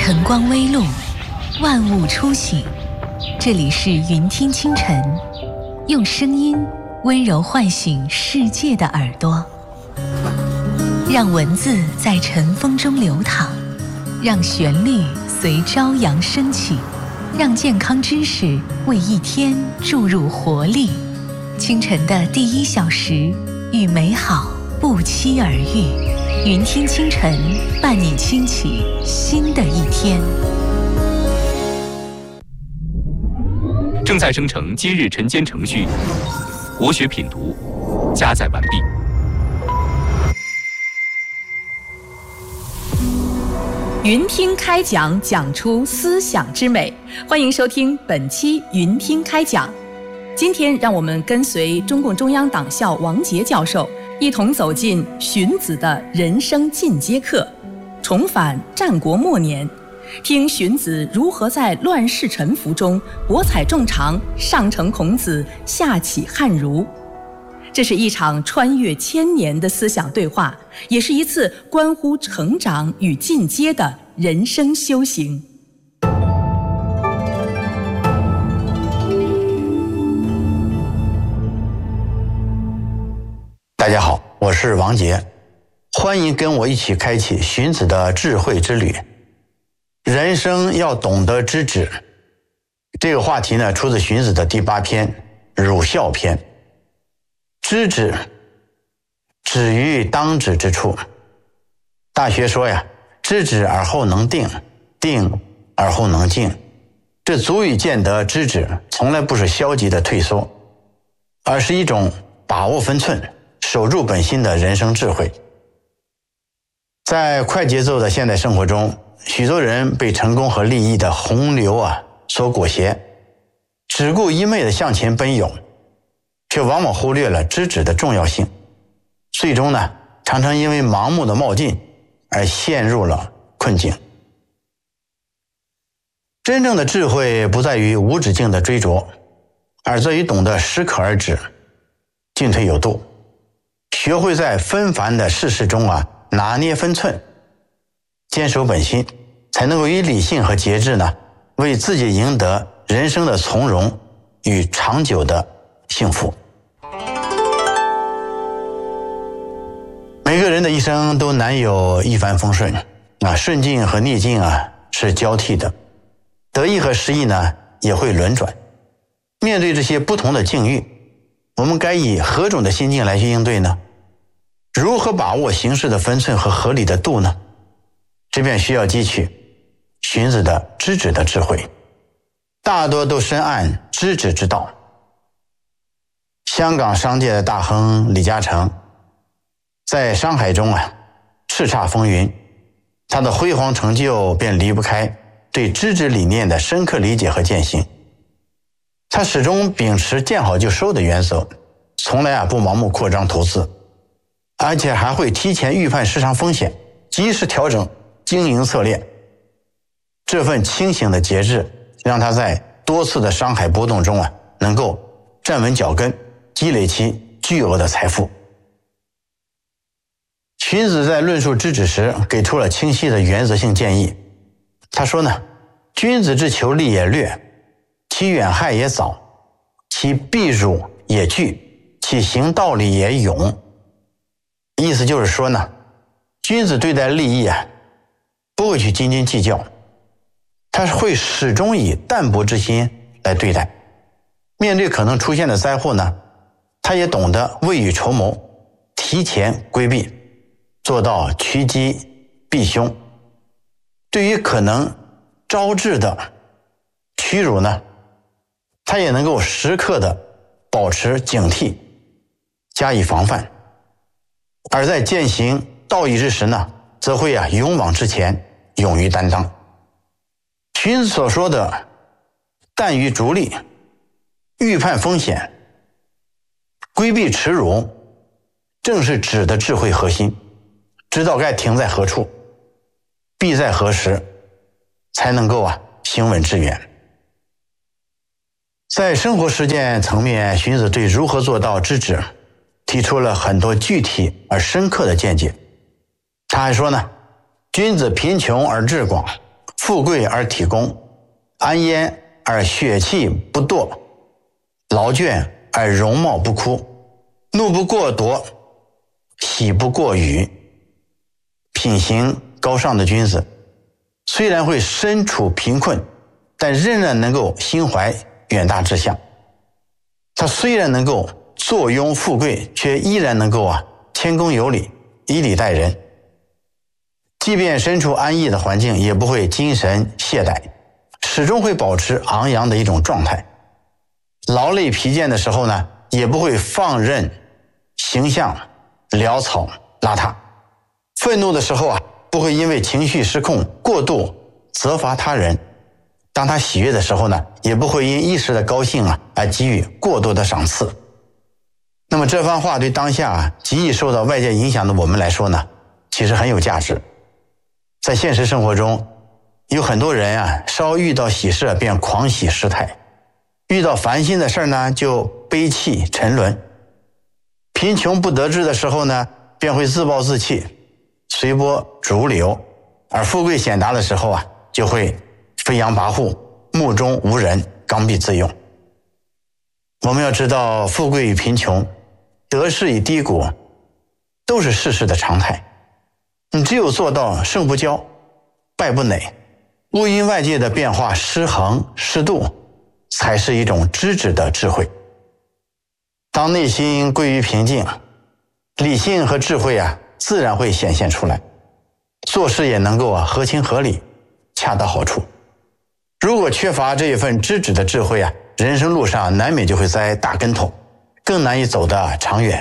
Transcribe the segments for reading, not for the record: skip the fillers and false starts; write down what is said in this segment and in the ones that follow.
晨光微露，万物初醒。这里是云听清晨，用声音温柔唤醒世界的耳朵，让文字在晨风中流淌，让旋律随朝阳升起，让健康知识为一天注入活力。清晨的第1小时，与美好不期而遇。云听清晨，伴你轻启新的一天。 正在生成今日晨间程序，国学品读加载完毕。 云听开讲，讲出思想之美。欢迎收听本期云听开讲。今天让我们跟随中共中央党校王杰教授，一同走进荀子的人生进阶课，重返战国末年，听荀子如何在乱世沉浮中博采众长，上承孔子，下启汉儒。这是一场穿越千年的思想对话，也是一次关乎成长与进阶的人生修行。 大家好，我是王杰，欢迎跟我一起开启荀子的智慧之旅。人生要懂得知止，这个话题呢，出自荀子的第8篇《儒孝篇》。知止，止于当止之处。大学说呀，知止而后能定，定而后能静。这足以见得知止从来不是消极的退缩，而是一种把握分寸，守住本心的人生智慧。在快节奏的现代生活中，许多人被成功和利益的洪流所裹挟，只顾一昧地向前奔涌，却往往忽略了知止的重要性。最终呢，常常因为盲目的冒进而陷入了困境。真正的智慧不在于无止境的追逐，而在于懂得适可而止，进退有度，学会在纷繁的世事中拿捏分寸，坚守本心，才能够以理性和节制呢，为自己赢得人生的从容与长久的幸福。每个人的一生都难有一帆风顺顺境和逆境是交替的，得意和失意呢也会轮转。面对这些不同的境遇，我们该以何种的心境来去应对呢？如何把握形势的分寸和合理的度呢？这便需要汲取荀子的知止的智慧，大多都深谙知止之道。香港商界的大亨李嘉诚在商海中叱咤风云，他的辉煌成就便离不开对知止理念的深刻理解和践行。他始终秉持见好就收的原则，从来不盲目扩张投资，而且还会提前预判市场风险，及时调整经营策略。这份清醒的节制让他在多次的商海波动中能够站稳脚跟，积累其巨额的财富。荀子在论述知止时给出了清晰的原则性建议。他说呢，君子之求利也略，其远害也早，其避辱也惧，其行道理也勇。意思就是说呢，君子对待利益不会去斤斤计较，他会始终以淡泊之心来对待。面对可能出现的灾祸呢，他也懂得未雨绸缪，提前规避，做到趋吉避凶。对于可能招致的屈辱呢，他也能够时刻的保持警惕，加以防范。而在践行道义之时呢，则会勇往直前，勇于担当。荀子所说的淡于逐利，预判风险，规避耻辱，正是止的智慧核心。知道该停在何处，避在何时，才能够行稳致远。在生活实践层面，荀子对如何做到知止提出了很多具体而深刻的见解。他还说呢，君子贫穷而志广， 富贵而体恭，安焉而血气不堕，劳倦而容貌不枯，怒不过夺，喜不过语。品行高尚的君子，虽然会身处贫困，但仍然能够心怀远大志向。他虽然能够坐拥富贵，却依然能够谦恭有礼，以礼待人。即便身处安逸的环境，也不会精神懈怠，始终会保持昂扬的一种状态。劳累疲倦的时候呢，也不会放任形象潦草邋遢。愤怒的时候不会因为情绪失控过度责罚他人。当他喜悦的时候呢，也不会因一时的高兴而给予过多的赏赐。那么这番话对当下极易受到外界影响的我们来说呢，其实很有价值。在现实生活中，有很多人稍遇到喜事便狂喜失态，遇到烦心的事呢就悲泣沉沦，贫穷不得志的时候呢便会自暴自弃，随波逐流，而富贵显达的时候就会飞扬跋扈，目中无人，刚愎自用。我们要知道，富贵与贫穷，得势与低谷，都是世事的常态。你只有做到胜不骄，败不馁，勿因外界的变化失衡失度，才是一种知止的智慧。当内心归于平静，理性和智慧自然会显现出来，做事也能够合情合理，恰到好处。如果缺乏这一份知止的智慧人生路上难免就会栽大跟头，更难以走得长远。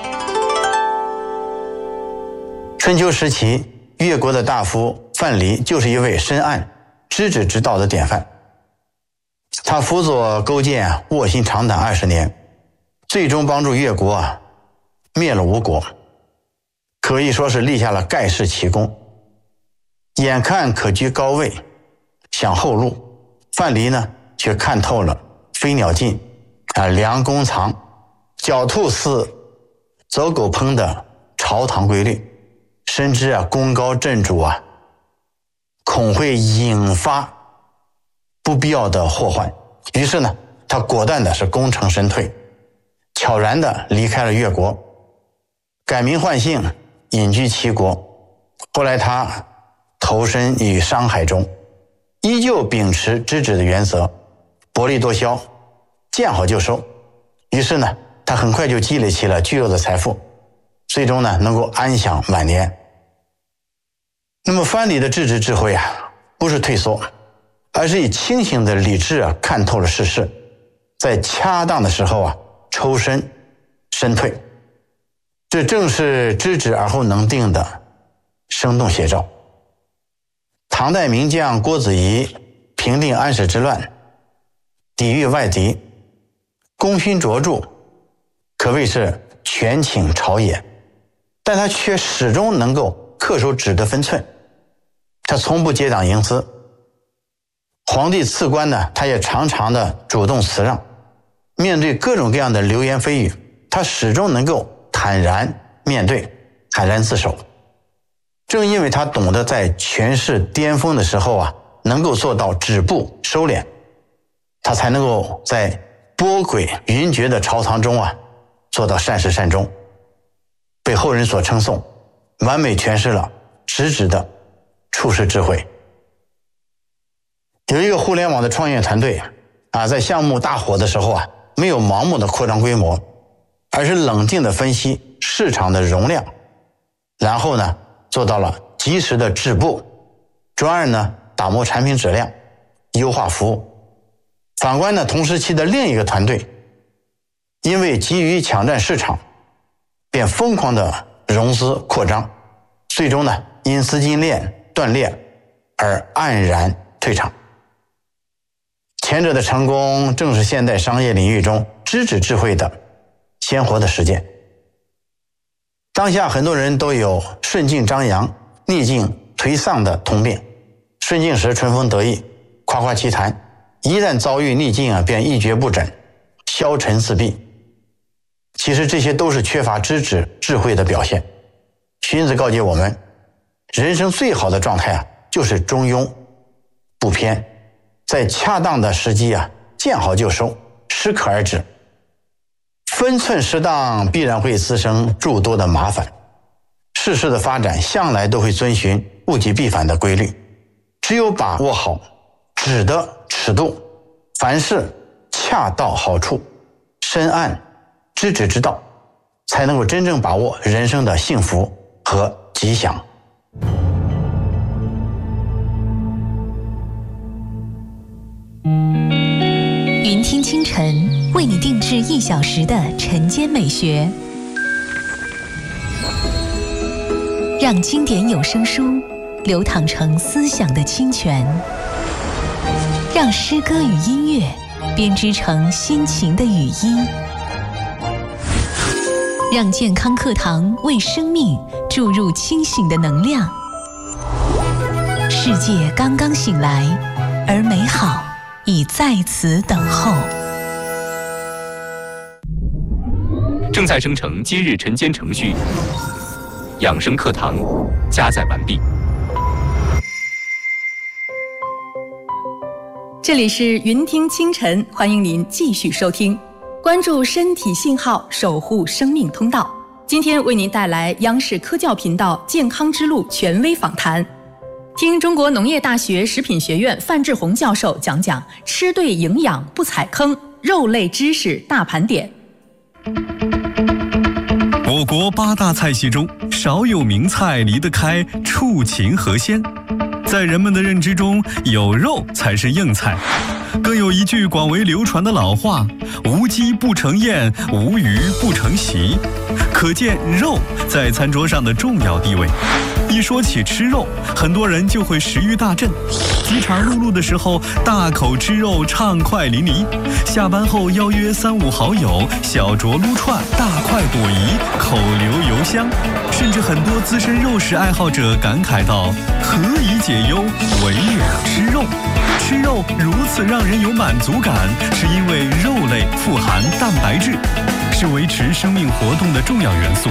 春秋时期，越国的大夫范蠡就是一位深谙知止之道的典范。他辅佐勾践卧薪尝胆20年，最终帮助越国灭了吴国，可以说是立下了盖世奇功。眼看可居高位，想后路，范蠡呢却看透了飞鸟尽，良弓藏，狡兔死，走狗烹的朝堂规律，深知功高震主恐会引发不必要的祸患。于是呢，他果断的是功成身退，悄然的离开了越国，改名换姓，隐居齐国。后来他投身于商海中，依旧秉持知止的原则，薄利多销，见好就收。于是呢，他很快就积累起了巨额的财富，最终呢能够安享晚年。那么范蠡的知止智慧不是退缩，而是以清醒的理智看透了世事，在恰当的时候抽身身退。这正是知止而后能定的生动写照。唐代名将郭子仪平定安史之乱，抵御外敌，功勋卓著，可谓是权倾朝野，但他却始终能够恪守止的分寸。他从不结党营私，皇帝赐官呢，他也常常的主动辞让。面对各种各样的流言蜚语，他始终能够坦然面对，坦然自守。正因为他懂得在权势巅峰的时候能够做到止步收敛，他才能够在波诡云谲的朝堂中做到善始善终，被后人所称颂，完美诠释了知止的处世智慧。有一个互联网的创业团队在项目大火的时候没有盲目的扩张规模，而是冷静的分析市场的容量，然后呢做到了及时的止步，专案呢打磨产品质量，优化服务。反观呢同时期的另一个团队，因为急于抢占市场，便疯狂的融资扩张，最终呢因资金链断裂而黯然退场。前者的成功正是现代商业领域中知止智慧的鲜活的实践。当下很多人都有顺境张扬，逆境颓丧的通病。顺境时春风得意，夸夸其谈，一旦遭遇逆境便一蹶不振，消沉自闭。其实这些都是缺乏知止智慧的表现。荀子告诫我们，人生最好的状态就是中庸， 不偏，在恰当的时机见好就收，适可而止。分寸失当必然会滋生诸多的麻烦。事事的发展向来都会遵循物极必反的规律，只有把握好止的尺度，凡事恰到好处，深谙知止之道，才能够真正把握人生的幸福和吉祥。 云听清晨为你定制1小时的晨间美学，让经典有声书流淌成思想的清泉，让诗歌与音乐编织成心情的语音，让健康课堂为生命注入清醒的能量。世界刚刚醒来，而美好已在此等候。 正在生成今日晨间程序，养生课堂加载完毕。 这里是云听清晨，欢迎您继续收听，关注身体信号，守护生命通道。今天为您带来央视科教频道健康之路权威访谈，听中国农业大学食品学院范志红教授讲讲吃对营养不踩坑，肉类知识大盘点。 我国8大菜系中，少有名菜离得开畜禽和鲜。在人们的认知中，有肉才是硬菜。更有一句广为流传的老话：无鸡不成宴，无鱼不成席。可见肉在餐桌上的重要地位。一说起吃肉，很多人就会食欲大振，饥肠辘辘的时候大口吃肉，畅快淋漓；下班后邀约3、5好友，小酌撸串，大快朵颐，口流油香。甚至很多资深肉食爱好者感慨道：何以解忧，唯有吃肉。吃肉如此让人有满足感，是因为肉类富含蛋白质，是维持生命活动的重要元素。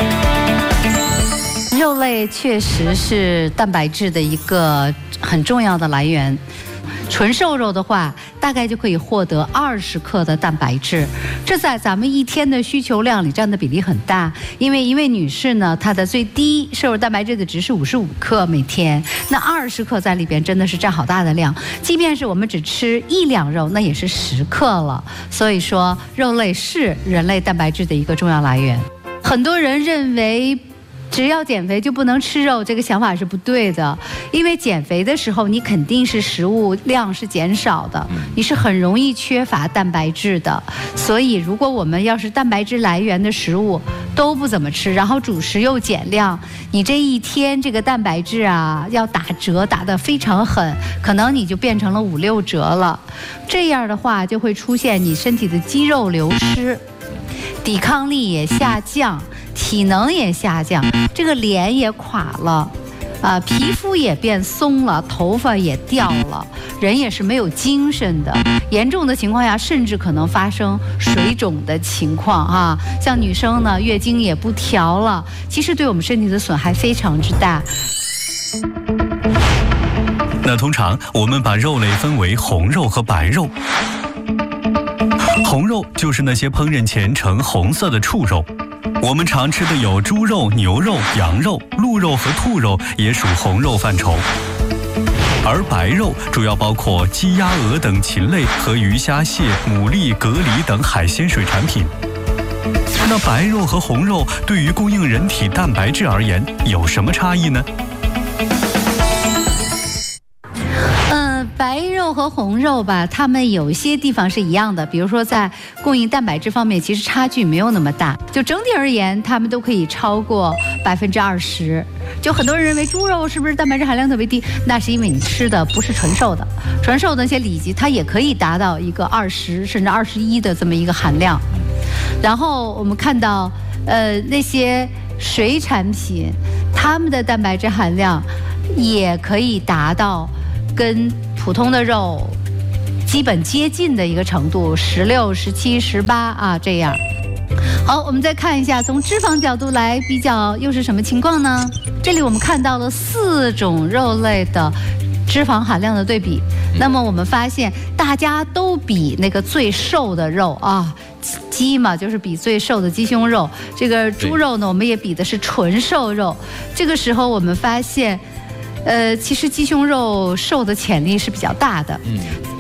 肉类确实是蛋白质的一个很重要的来源。纯瘦肉的话，大概就可以获得20克的蛋白质，这在咱们一天的需求量里占的比例很大。因为一位女士呢，她的最低摄入蛋白质的值是55克每天，那20克在里边真的是占好大的量。即便是我们只吃1两肉，那也是10克了。所以说，肉类是人类蛋白质的一个重要来源。很多人认为只要减肥就不能吃肉，这个想法是不对的。因为减肥的时候，你肯定是食物量是减少的，你是很容易缺乏蛋白质的。所以如果我们要是蛋白质来源的食物都不怎么吃，然后主食又减量，你这一天这个蛋白质要打折打得非常狠，可能你就变成了5、6折了。这样的话就会出现你身体的肌肉流失，抵抗力也下降，体能也下降，这个脸也垮了，皮肤也变松了，头发也掉了，人也是没有精神的。严重的情况下，甚至可能发生水肿的情况像女生呢，月经也不调了，其实对我们身体的损害非常之大。 那通常我们把肉类分为红肉和白肉。红肉就是那些烹饪前呈红色的畜肉，我们常吃的有猪肉、牛肉、羊肉、鹿肉和兔肉，也属红肉范畴。而白肉主要包括鸡、鸭、鹅等禽类和鱼、虾、蟹、牡蛎、蛤蜊等海鲜水产品。那白肉和红肉对于供应人体蛋白质而言有什么差异呢？ 白肉和红肉吧，它们有一些地方是一样的，比如说在供应蛋白质方面，其实差距没有那么大。就整体而言，它们都可以超过20%。就很多人认为猪肉是不是蛋白质含量特别低？那是因为你吃的不是纯瘦的，纯瘦的那些里脊，它也可以达到一个20甚至21的这么一个含量。然后我们看到，那些水产品，它们的蛋白质含量也可以达到跟普通的肉基本接近的一个程度，16、17、18这样。好，我们再看一下，从脂肪角度来比较，又是什么情况呢？这里我们看到了4种肉类的脂肪含量的对比。那么我们发现，大家都比那个最瘦的肉啊，鸡嘛就是比最瘦的鸡胸肉，这个猪肉呢我们也比的是纯瘦肉。这个时候我们发现，其实鸡胸肉瘦的潜力是比较大的。